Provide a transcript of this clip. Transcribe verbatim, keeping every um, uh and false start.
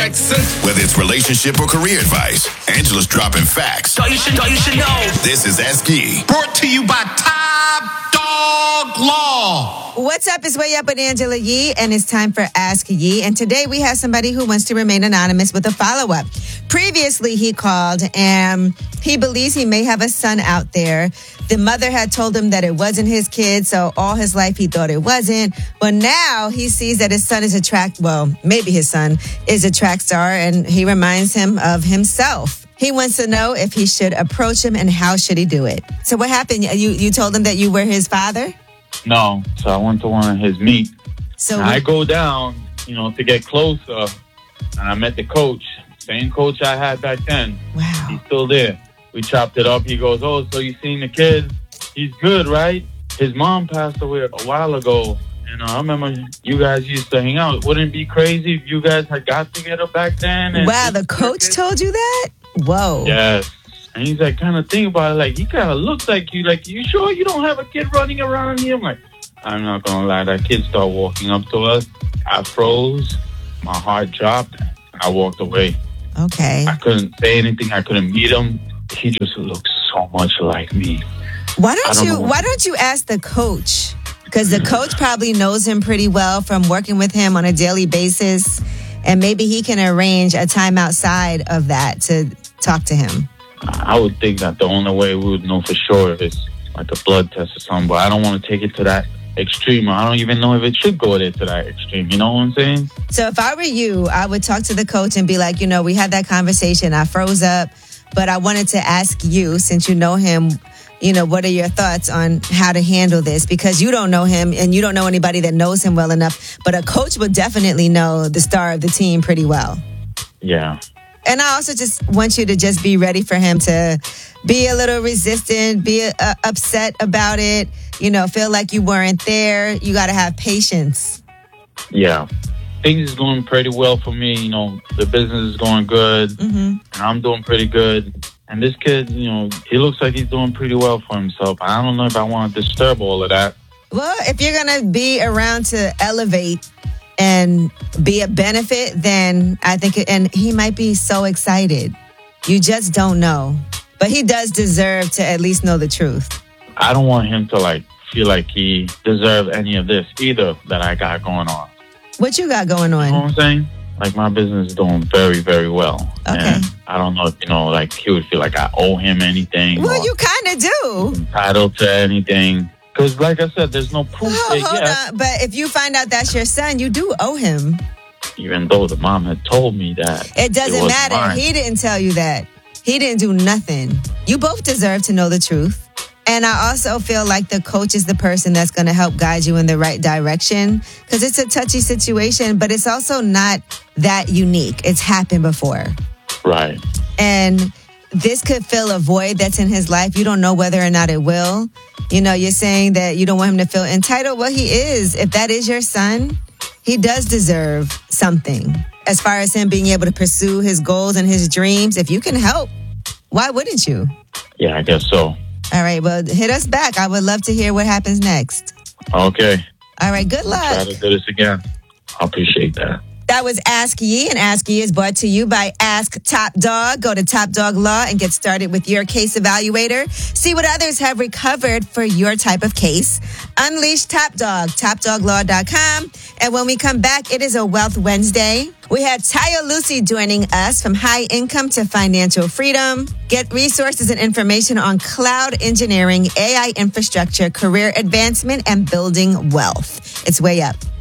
Jackson. Whether it's relationship or career advice, Angela's dropping facts. So you should know, you should know. This is Ask Yee. Brought to you by Top Dog Law. What's up? It's Way Up with Angela Yee, and it's time for Ask Yee. And today we have somebody who wants to remain anonymous with a follow-up. Previously, he called, and he believes he may have a son out there. The mother had told him that it wasn't his kid, so all his life he thought it wasn't. But now he sees that his son is a track, well, maybe his son is a track star, and he reminds him of himself. He wants to know if he should approach him and how should he do it. So what happened? You you told him that you were his father? No, so I went to one of his meets. So I go down, you know, to get closer, and I met the coach, same coach I had back then. Wow. He's still there. We chopped it up. He goes, oh, so you seen the kid? He's good, right? His mom passed away a while ago, and uh, I remember you guys used to hang out. Wouldn't it be crazy if you guys had got together back then? And wow, the coach told you that? Whoa. Yes. And he's like, kind of think about it, like, he kind of looks like you. Like, you sure you don't have a kid running around here? I'm like, I'm not going to lie. That kid started walking up to us. I froze. My heart dropped. I walked away. Okay. I couldn't say anything. I couldn't meet him. He just looks so much like me. Why don't, don't you know. Why don't you ask the coach? Because the coach probably knows him pretty well from working with him on a daily basis. And maybe he can arrange a time outside of that to talk to him. I would think that the only way we would know for sure is like a blood test or something, but I don't want to take it to that extreme. I don't even know if it should go there to that extreme. You know what I'm saying? So if I were you, I would talk to the coach and be like, you know, we had that conversation. I froze up, but I wanted to ask you, since you know him, you know, what are your thoughts on how to handle this? Because you don't know him and you don't know anybody that knows him well enough, but a coach would definitely know the star of the team pretty well. Yeah. And I also just want you to just be ready for him to be a little resistant, be uh, upset about it, you know, feel like you weren't there. You got to have patience. Yeah. Things is going pretty well for me. You know, the business is going good. Mm-hmm. And I'm doing pretty good. And this kid, you know, he looks like he's doing pretty well for himself. I don't know if I want to disturb all of that. Well, if you're going to be around to elevate and be a benefit, then I think, it, and he might be so excited. You just don't know. But he does deserve to at least know the truth. I don't want him to, like, feel like he deserves any of this either that I got going on. What you got going on? You know what I'm saying? Like, my business is doing very, very well. Okay. And I don't know if, you know, like, he would feel like I owe him anything. Well, you kind of do. Entitled to anything. Because, like I said, there's no proof Oh, there hold yet. on. But if you find out that's your son, you do owe him. Even though the mom had told me that. It doesn't wasn't matter. mine. He didn't tell you that. He didn't do nothing. You both deserve to know the truth. And I also feel like the coach is the person that's going to help guide you in the right direction, because it's a touchy situation, but it's also not that unique. It's happened before. Right. And this could fill a void that's in his life. You don't know whether or not it will. You know, you're saying that you don't want him to feel entitled. Well, he is. If that is your son, he does deserve something. As far as him being able to pursue his goals and his dreams, if you can help, why wouldn't you? Yeah, I guess so. All right, well, hit us back. I would love to hear what happens next. Okay. All right, good Try luck. to do this again. I appreciate that. That was Ask Yee, and Ask Yee is brought to you by Ask Top Dog. Go to Top Dog Law and get started with your case evaluator. See what others have recovered for your type of case. Unleash Top Dog, top dog law dot com. And when we come back, it is a Wealth Wednesday. We had Tayo Lucy joining us from High Income to Financial Freedom. Get resources and information on cloud engineering, A I infrastructure, career advancement, and building wealth. It's Way Up.